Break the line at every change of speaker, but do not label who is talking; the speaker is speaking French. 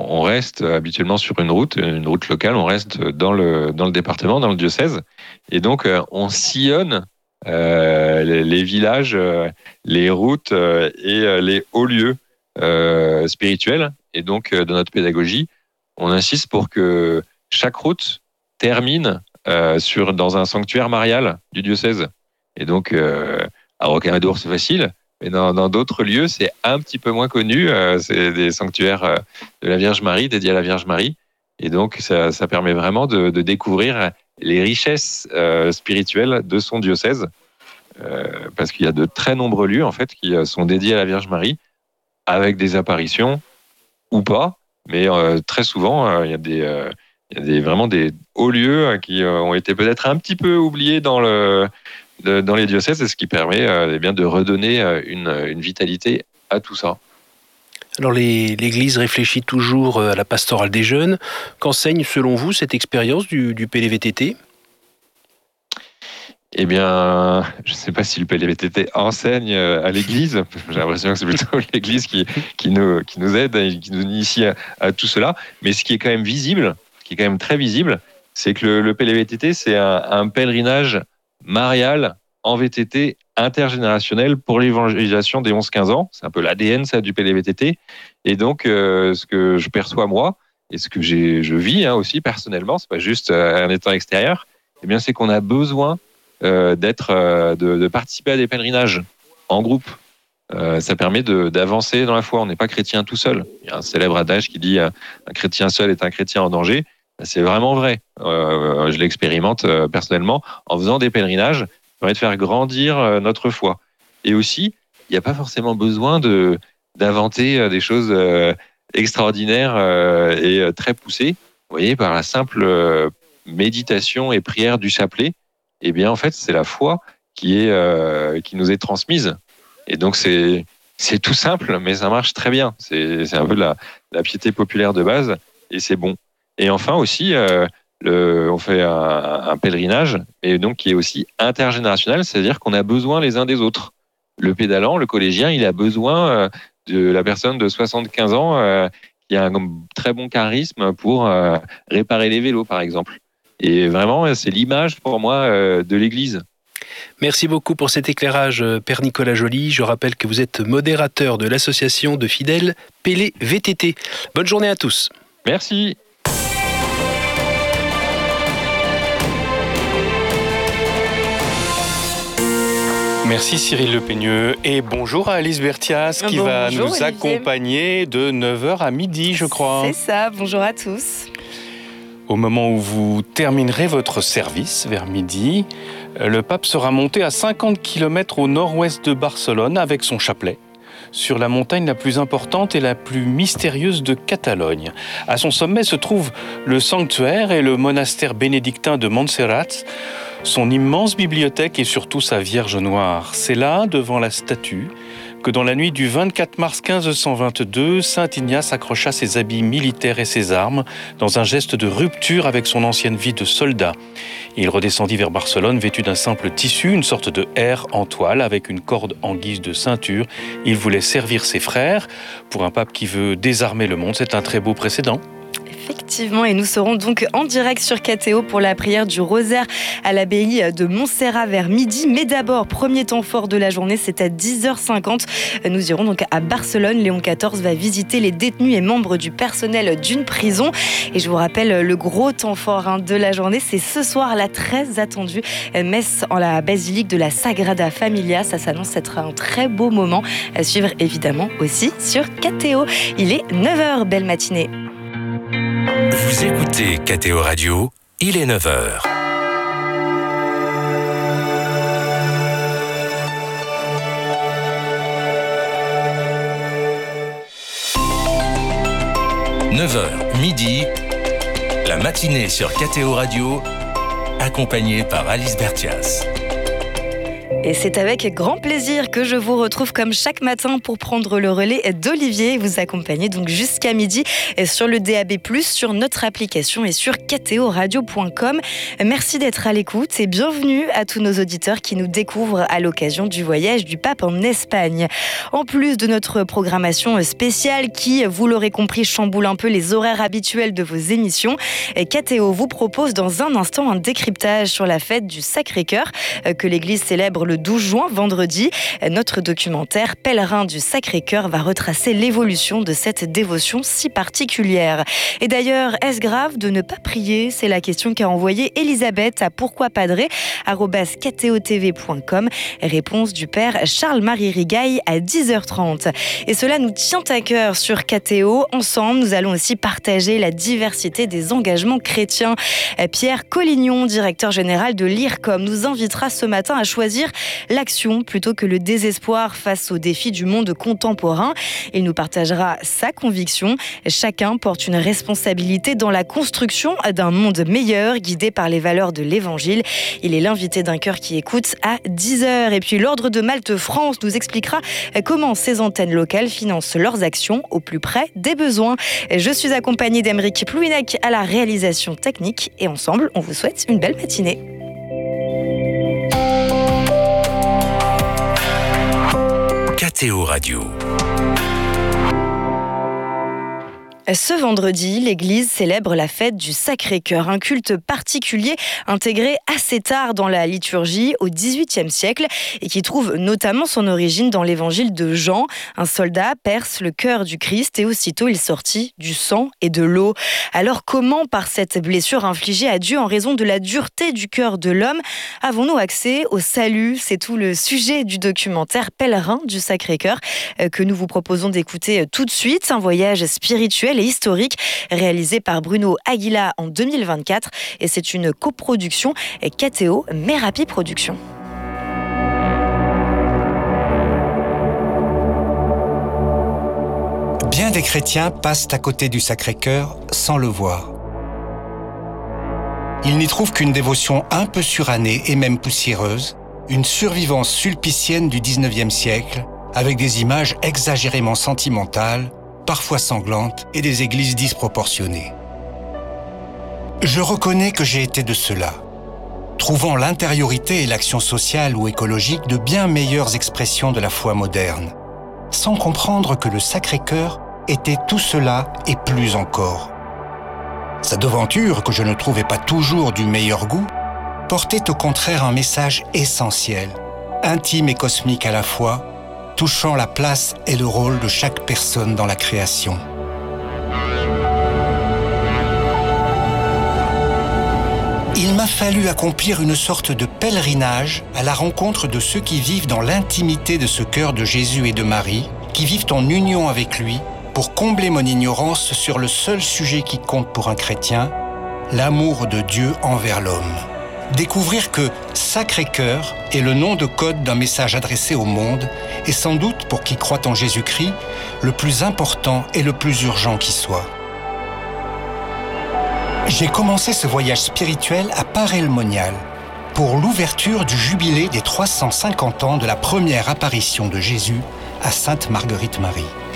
on reste habituellement sur une route locale, on reste dans le département, dans le diocèse. Et donc, on sillonne les villages, les routes et les hauts lieux spirituels. Et donc, dans notre pédagogie, on insiste pour que chaque route termine dans un sanctuaire marial du diocèse. Et donc, à Rocamadour, c'est facile. Mais dans d'autres lieux, c'est un petit peu moins connu. C'est des sanctuaires de la Vierge Marie, dédiés à la Vierge Marie. Et donc, ça permet vraiment de découvrir les richesses spirituelles de son diocèse. Parce qu'il y a de très nombreux lieux, en fait, qui sont dédiés à la Vierge Marie, avec des apparitions ou pas. Mais très souvent, il y a vraiment des hauts lieux qui ont été peut-être un petit peu oubliés dans les diocèses, ce qui permet de redonner une vitalité à tout ça.
Alors l'Église réfléchit toujours à la pastorale des jeunes. Qu'enseigne selon vous cette expérience du PLVTT ?
Eh bien, je ne sais pas si le PLVTT enseigne à l'Église. J'ai l'impression que c'est plutôt l'Église qui nous aide et qui nous initie à tout cela. Mais ce qui est quand même visible, ce qui est quand même très visible, c'est que le PLVTT, c'est un pèlerinage marial en VTT intergénérationnel pour l'évangélisation des 11-15 ans. C'est un peu l'ADN ça, du PLVTT. Et donc, ce que je perçois moi, et ce que je vis aussi personnellement, c'est pas juste en étant extérieur, eh bien, c'est qu'on a besoin de participer à des pèlerinages en groupe. Ça permet d'avancer dans la foi. On n'est pas chrétien tout seul. Il y a un célèbre adage qui dit un chrétien seul est un chrétien en danger. C'est vraiment vrai. Je l'expérimente personnellement en faisant des pèlerinages. Ça permet de faire grandir notre foi. Et aussi, il n'y a pas forcément besoin d'inventer des choses extraordinaires et très poussées. Vous voyez, par la simple méditation et prière du chapelet, eh bien, en fait, c'est la foi qui nous est transmise. Et donc, c'est tout simple, mais ça marche très bien. C'est un peu la piété populaire de base, et c'est bon. Et enfin aussi, on fait un pèlerinage, et donc qui est aussi intergénérationnel, c'est-à-dire qu'on a besoin les uns des autres. Le pédalant, le collégien, il a besoin de la personne de 75 ans qui a un très bon charisme pour réparer les vélos, par exemple. Et vraiment, c'est l'image pour moi de l'Église.
Merci beaucoup pour cet éclairage, Père Nicolas Joly. Je rappelle que vous êtes modérateur de l'association de fidèles PLVTT. Bonne journée à tous.
Merci.
Merci Cyril Lepeigneux et bonjour à Alice Berthias qui va nous accompagner de 9h à midi, je crois.
C'est ça, bonjour à tous.
Au moment où vous terminerez votre service, vers midi, le pape sera monté à 50 km au nord-ouest de Barcelone avec son chapelet, sur la montagne la plus importante et la plus mystérieuse de Catalogne. À son sommet se trouvent le sanctuaire et le monastère bénédictin de Montserrat, son immense bibliothèque et surtout sa Vierge Noire. C'est là, devant la statue, que dans la nuit du 24 mars 1522, saint Ignace accrocha ses habits militaires et ses armes dans un geste de rupture avec son ancienne vie de soldat. Il redescendit vers Barcelone vêtu d'un simple tissu, une sorte de R en toile avec une corde en guise de ceinture. Il voulait servir ses frères. Pour un pape qui veut désarmer le monde, c'est un très beau précédent.
Effectivement, et nous serons donc en direct sur KTO pour la prière du rosaire à l'abbaye de Montserrat vers midi. Mais d'abord, premier temps fort de la journée, c'est à 10h50. Nous irons donc à Barcelone. Léon XIV va visiter les détenus et membres du personnel d'une prison. Et je vous rappelle, le gros temps fort de la journée, c'est ce soir, la très attendue messe en la basilique de la Sagrada Familia. Ça s'annonce être un très beau moment à suivre évidemment aussi sur KTO. Il est 9h, belle matinée.
Vous écoutez KTO Radio, il est 9h. « 9h, midi, la matinée sur KTO Radio, accompagnée par Alice Berthias. »
Et c'est avec grand plaisir que je vous retrouve comme chaque matin pour prendre le relais d'Olivier et vous accompagner donc jusqu'à midi sur le DAB+, sur notre application et sur ktoradio.com. Merci d'être à l'écoute et bienvenue à tous nos auditeurs qui nous découvrent à l'occasion du voyage du pape en Espagne. En plus de notre programmation spéciale qui, vous l'aurez compris, chamboule un peu les horaires habituels de vos émissions, KTO vous propose dans un instant un décryptage sur la fête du Sacré-Cœur que l'Église célèbre le 12 juin, vendredi. Notre documentaire Pèlerin du Sacré-Cœur va retracer l'évolution de cette dévotion si particulière. Et d'ailleurs, est-ce grave de ne pas prier ? C'est la question qu'a envoyée Elisabeth à pourquoippadrer@ktotv.com. Réponse du père Charles-Marie Rigaille à 10h30. Et cela nous tient à cœur sur KTO. Ensemble, nous allons aussi partager la diversité des engagements chrétiens. Pierre Collignon, directeur général de l'IRCOM, nous invitera ce matin à choisir l'action plutôt que le désespoir face aux défis du monde contemporain. Il nous partagera sa conviction. Chacun porte une responsabilité dans la construction d'un monde meilleur, guidé par les valeurs de l'Évangile. Il est l'invité d'un cœur qui écoute à 10h. Et puis l'Ordre de Malte France nous expliquera comment ces antennes locales financent leurs actions au plus près des besoins. Je suis accompagnée d'Aymeric Plouinec à la réalisation technique et ensemble, on vous souhaite une belle matinée.
KTO Radio.
Ce vendredi, l'Église célèbre la fête du Sacré-Cœur, un culte particulier intégré assez tard dans la liturgie au XVIIIe siècle et qui trouve notamment son origine dans l'évangile de Jean. Un soldat perce le cœur du Christ et aussitôt il sortit du sang et de l'eau. Alors comment, par cette blessure infligée à Dieu en raison de la dureté du cœur de l'homme, avons-nous accès au salut ? C'est tout le sujet du documentaire Pèlerin du Sacré-Cœur que nous vous proposons d'écouter tout de suite. Un voyage spirituel et historique réalisé par Bruno Aguila en 2024 et c'est une coproduction KTO Merapi Productions.
Bien des chrétiens passent à côté du Sacré-Cœur sans le voir. Ils n'y trouvent qu'une dévotion un peu surannée et même poussiéreuse, une survivance sulpicienne du XIXe siècle avec des images exagérément sentimentales, parfois sanglantes, et des églises disproportionnées. Je reconnais que j'ai été de ceux-là, trouvant l'intériorité et l'action sociale ou écologique de bien meilleures expressions de la foi moderne, sans comprendre que le Sacré-Cœur était tout cela et plus encore. Sa devanture, que je ne trouvais pas toujours du meilleur goût, portait au contraire un message essentiel, intime et cosmique à la fois, touchant la place et le rôle de chaque personne dans la création. Il m'a fallu accomplir une sorte de pèlerinage à la rencontre de ceux qui vivent dans l'intimité de ce cœur de Jésus et de Marie, qui vivent en union avec lui, pour combler mon ignorance sur le seul sujet qui compte pour un chrétien, l'amour de Dieu envers l'homme. Découvrir que Sacré-Cœur est le nom de code d'un message adressé au monde et sans doute, pour qui croit en Jésus-Christ, le plus important et le plus urgent qui soit. J'ai commencé ce voyage spirituel à Paray-le-Monial pour l'ouverture du jubilé des 350 ans de la première apparition de Jésus à Sainte Marguerite Marie.